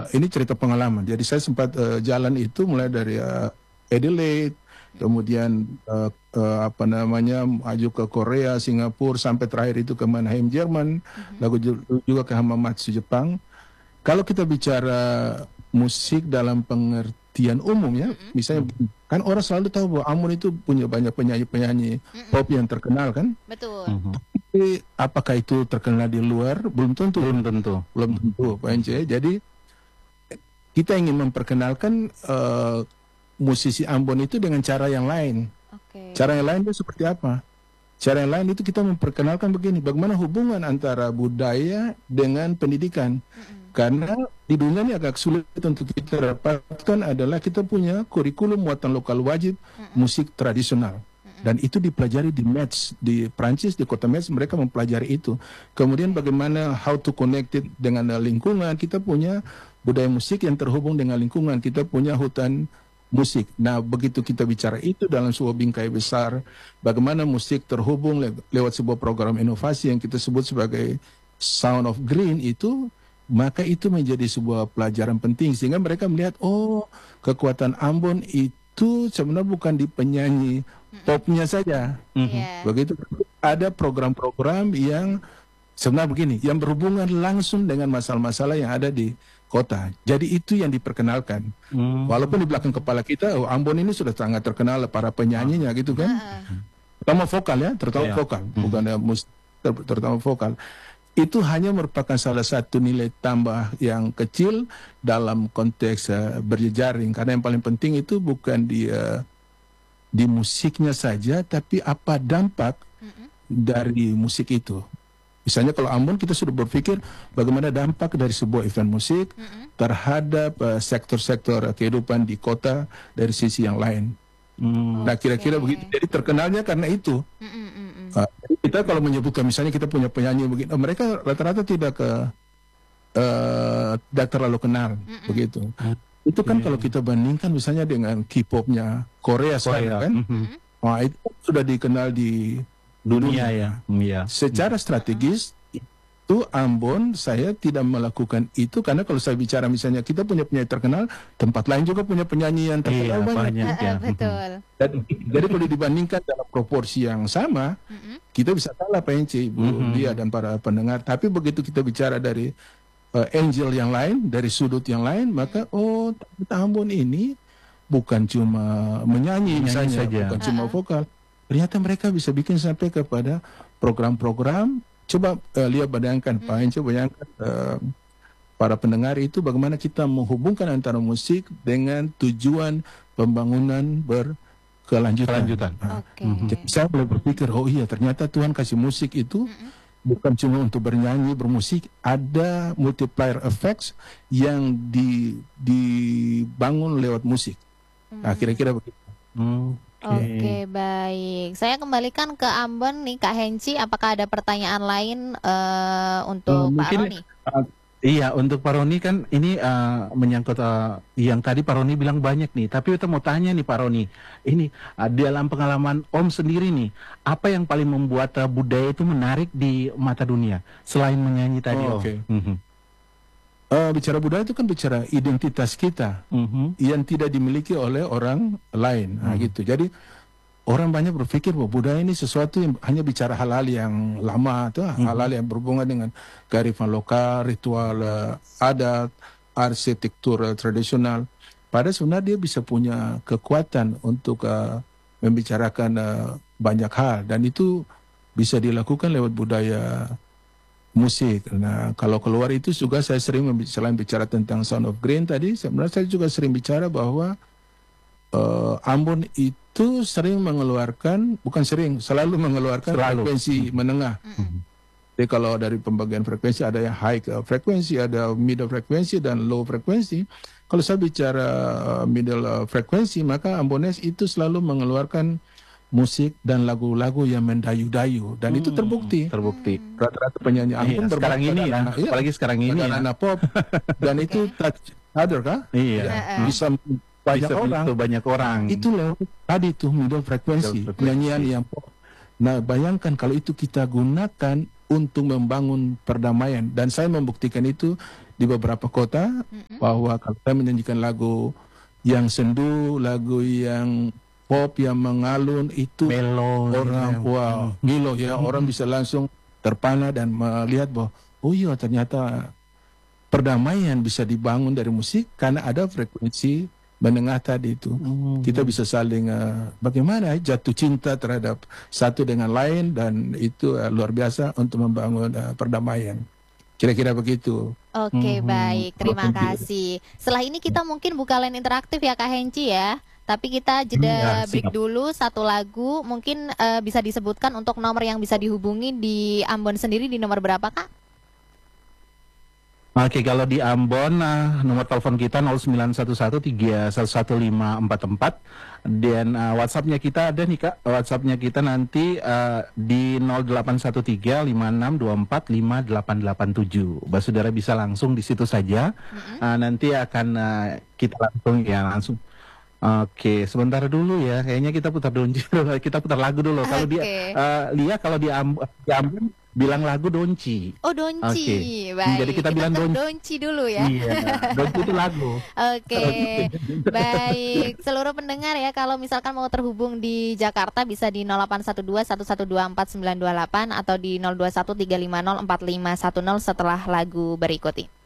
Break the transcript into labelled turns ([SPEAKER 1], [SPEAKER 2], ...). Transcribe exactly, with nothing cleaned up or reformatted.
[SPEAKER 1] ini cerita pengalaman. Jadi saya sempat uh, jalan itu mulai dari uh, Adelaide, kemudian uh, uh, apa namanya maju ke Korea, Singapura, sampai terakhir itu ke Mannheim, Jerman,
[SPEAKER 2] Mhm.
[SPEAKER 1] lalu ju- juga ke Hamamatsu, Jepang. Kalau kita bicara musik dalam pengertian umum ya,
[SPEAKER 2] Mhm.
[SPEAKER 1] misalnya kan orang selalu tahu bahwa Ambon itu punya banyak penyanyi-penyanyi
[SPEAKER 2] Mhm.
[SPEAKER 1] pop yang terkenal kan.
[SPEAKER 2] Betul.
[SPEAKER 3] Mhm.
[SPEAKER 1] Tapi apakah itu terkenal di luar? Belum tentu.
[SPEAKER 3] Belum tentu.
[SPEAKER 1] Belum tentu, Pak Ence. Jadi kita ingin memperkenalkan eh, musisi Ambon itu dengan cara yang lain.
[SPEAKER 2] Oke.
[SPEAKER 1] Cara yang lain itu seperti apa? Cara yang lain itu kita memperkenalkan begini, bagaimana hubungan antara budaya dengan pendidikan.
[SPEAKER 2] Mhm.
[SPEAKER 1] Karena di dunia ini agak sulit untuk kita dapatkan adalah kita punya kurikulum muatan lokal wajib
[SPEAKER 2] Mhm.
[SPEAKER 1] musik tradisional. Dan itu dipelajari di Metz, di Prancis, di kota Metz mereka mempelajari itu. Kemudian bagaimana how to connect it dengan uh, lingkungan. Kita punya budaya musik yang terhubung dengan lingkungan. Kita punya hutan musik. Nah, begitu kita bicara itu dalam sebuah bingkai besar, bagaimana musik terhubung le- lewat sebuah program inovasi yang kita sebut sebagai Sound of Green itu, maka itu menjadi sebuah pelajaran penting sehingga mereka melihat oh, kekuatan Ambon itu sebenarnya bukan di penyanyi popnya saja.
[SPEAKER 2] Iya.
[SPEAKER 1] Begitu ada program-program yang sebenarnya begini, yang berhubungan langsung dengan masalah-masalah yang ada di kota. Jadi itu yang diperkenalkan.
[SPEAKER 3] Hmm.
[SPEAKER 1] Walaupun di belakang kepala kita, oh, Ambon ini sudah sangat terkenal para penyanyinya gitu kan.
[SPEAKER 2] Heeh.
[SPEAKER 1] Terutama vokal ya, terutama
[SPEAKER 3] Iya.
[SPEAKER 1] vokal,
[SPEAKER 3] Hmm.
[SPEAKER 1] bukan ya, mus- ter- terutama vokal. Itu hanya merupakan salah satu nilai tambah yang kecil dalam konteks uh, berjejaring. Karena yang paling penting itu bukan di uh, di musiknya saja, tapi apa dampak
[SPEAKER 2] Mhm.
[SPEAKER 1] dari musik itu. Misalnya kalau Ambon kita sudah berpikir bagaimana dampak dari sebuah event musik
[SPEAKER 2] Mhm.
[SPEAKER 1] terhadap uh, sektor-sektor uh, kehidupan di kota dari sisi yang lain.
[SPEAKER 3] Hmm.
[SPEAKER 1] Nah kira-kira
[SPEAKER 2] Oke.
[SPEAKER 1] begitu. Jadi terkenalnya karena itu.
[SPEAKER 2] Mhm, mhm, mhm.
[SPEAKER 1] Uh, jadi kita kalau menyebutkan misalnya kita punya penyanyi begini, oh, mereka rata-rata tidak ke uh, tidak terlalu kenal
[SPEAKER 2] Mm-mm.
[SPEAKER 1] begitu. Itu kan kalau kita bandingkan misalnya dengan K-popnya Korea sekarang
[SPEAKER 3] Korea.
[SPEAKER 1] kan,
[SPEAKER 3] Mhm.
[SPEAKER 1] wah itu sudah dikenal di
[SPEAKER 3] Dunia ya. Hmm, ya.
[SPEAKER 1] secara strategis. Itu Ambon saya tidak melakukan itu karena kalau saya bicara misalnya kita punya penyanyi terkenal, tempat lain juga punya penyanyi yang terkenal
[SPEAKER 3] Iya,
[SPEAKER 1] banyak.
[SPEAKER 3] banyak
[SPEAKER 2] Heeh,
[SPEAKER 3] ya.
[SPEAKER 2] betul.
[SPEAKER 1] Dan, jadi kalau dibandingkan dalam proporsi yang sama,
[SPEAKER 2] Mhm.
[SPEAKER 1] kita bisa kalah Pak Ence, Bu
[SPEAKER 3] Mhm.
[SPEAKER 1] Lia dan para pendengar. Tapi begitu kita bicara dari uh, angel yang lain, dari sudut yang lain, maka oh ternyata Ambon ini bukan cuma menyanyi,
[SPEAKER 3] Menyanyi
[SPEAKER 1] misalnya,
[SPEAKER 3] saja.
[SPEAKER 1] bukan cuma
[SPEAKER 2] Uh-uh.
[SPEAKER 1] vokal. Ternyata mereka bisa bikin sampai kepada program-program. Coba uh, Lia bayangkan, Pak Ence bayangkan uh, para pendengar itu bagaimana kita menghubungkan antara musik dengan tujuan pembangunan berkelanjutan.
[SPEAKER 3] Kelanjutan.
[SPEAKER 1] Nah,
[SPEAKER 2] Oke.
[SPEAKER 1] jadi saya mulai berpikir, oh iya ternyata Tuhan kasih musik itu
[SPEAKER 2] Mhm.
[SPEAKER 1] bukan cuma untuk bernyanyi, bermusik, ada multiplier effects yang di, dibangun lewat musik. Nah kira-kira begitu.
[SPEAKER 3] Hmm.
[SPEAKER 2] Oke, baik. Saya kembalikan ke Ambon nih, Kak Henci. Apakah ada pertanyaan lain eh, untuk
[SPEAKER 3] Eh,
[SPEAKER 2] Pak
[SPEAKER 3] mungkin
[SPEAKER 2] Roni?
[SPEAKER 3] uh, iya untuk Pak Roni kan ini uh, menyangkut uh, yang tadi Pak Roni bilang banyak nih. Tapi kita mau tanya nih Pak Roni, ini uh, dalam pengalaman Om sendiri nih, apa yang paling membuat uh, budaya itu menarik di mata dunia selain menyanyi tadi
[SPEAKER 1] Oh,
[SPEAKER 3] Om?
[SPEAKER 1] oke.
[SPEAKER 3] Mhm.
[SPEAKER 1] Eh, bicara budaya itu kan bicara identitas kita
[SPEAKER 3] Mhm.
[SPEAKER 1] yang tidak dimiliki oleh orang lain. Nah, gitu. Jadi orang banyak berpikir bahwa budaya ini sesuatu yang hanya bicara hal-hal yang lama atau hal-hal yang berhubungan dengan kearifan lokal, ritual eh, adat, arsitektur eh, tradisional. Padahal sebenarnya dia bisa punya kekuatan untuk eh, membicarakan eh, banyak hal dan itu bisa dilakukan lewat budaya musik. Nah, kalau keluar itu juga saya sering membi- selain bicara tentang Sound of Green tadi, sebenarnya saya juga sering bicara bahwa eh, Ambon itu sering mengeluarkan, bukan sering, selalu mengeluarkan
[SPEAKER 3] Selalu.
[SPEAKER 1] frekuensi menengah. Jadi kalau dari pembagian frekuensi ada yang high eh, frekuensi, ada middle frekuensi dan low frekuensi. Kalau saya bicara eh, middle eh, frekuensi, maka Ambonese itu selalu mengeluarkan musik dan lagu-lagu yang mendayu-dayu dan itu terbukti.
[SPEAKER 3] Terbukti.
[SPEAKER 1] Rata-rata penyanyi
[SPEAKER 3] Iya,
[SPEAKER 1] Ambon
[SPEAKER 3] sekarang
[SPEAKER 1] berbakat
[SPEAKER 3] ini ya,
[SPEAKER 1] anak- iya,
[SPEAKER 3] apalagi sekarang ini ya.
[SPEAKER 1] anak pop dan itu touch other kah?
[SPEAKER 3] Iya.
[SPEAKER 1] Ya,
[SPEAKER 2] Heeh.
[SPEAKER 1] bisa banyak
[SPEAKER 3] Bisa
[SPEAKER 1] orang.
[SPEAKER 3] menyentuh banyak orang.
[SPEAKER 1] Itu loh tadi tuh middle frekuensi,
[SPEAKER 3] Middle frequency.
[SPEAKER 1] nyanyian yang pop. Nah, bayangkan kalau itu kita gunakan untuk membangun perdamaian dan saya membuktikan itu di beberapa kota
[SPEAKER 2] Mm-mm.
[SPEAKER 1] bahwa kalau saya menyanyikan lagu yang sendu, lagu yang pop yang mengalun itu
[SPEAKER 3] Melo
[SPEAKER 1] orang
[SPEAKER 3] gitu ya.
[SPEAKER 1] wow gilo ya, orang bisa langsung terpana dan melihat bahwa oh iya ternyata perdamaian bisa dibangun dari musik karena ada frekuensi menengah tadi itu.
[SPEAKER 3] Hmm.
[SPEAKER 1] Kita bisa saling uh, bagaimana ya, jatuh cinta terhadap satu dengan lain, dan itu uh, luar biasa untuk membangun uh, perdamaian. Kira-kira begitu.
[SPEAKER 2] Oke,
[SPEAKER 3] Mhm.
[SPEAKER 2] baik. Terima
[SPEAKER 1] Thank you.
[SPEAKER 2] kasih. Setelah ini kita mungkin buka line interaktif ya Kak Henci ya. Tapi kita jeda
[SPEAKER 3] Ya,
[SPEAKER 2] break
[SPEAKER 3] siap.
[SPEAKER 2] dulu satu lagu. Mungkin eh, bisa disebutkan untuk nomor yang bisa dihubungi di Ambon sendiri di nomor berapa Kak?
[SPEAKER 3] Oke, kalau di Ambon, nah, nomor telepon kita nol sembilan satu satu tiga satu satu lima empat empat, dan uh, WhatsAppnya kita ada nih Kak. WhatsAppnya kita nanti uh, di nol delapan satu tiga lima enam dua empat lima delapan delapan tujuh. Mbak Saudara bisa langsung di situ saja.
[SPEAKER 2] Mm-mm.
[SPEAKER 3] Uh, nanti akan uh, kita langsung ya langsung. Oke, sebentar dulu ya. Kayaknya kita putar donci dulu. Kita putar lagu dulu. Kalau dia
[SPEAKER 2] Oke.
[SPEAKER 3] uh, Lia kalau di Ambon, di Ambon bilang lagu donci.
[SPEAKER 2] Oh, Donci.
[SPEAKER 3] Oke.
[SPEAKER 2] Baik.
[SPEAKER 3] Jadi kita bilang
[SPEAKER 2] ke
[SPEAKER 3] Donci.
[SPEAKER 2] Donci dulu ya.
[SPEAKER 3] Iya, donci itu lagu.
[SPEAKER 2] Oke, baik. Seluruh pendengar ya, kalau misalkan mau terhubung di Jakarta bisa di nol delapan satu dua satu satu dua empat sembilan dua delapan atau di nol dua satu tiga lima nol empat lima satu nol setelah lagu berikut ini.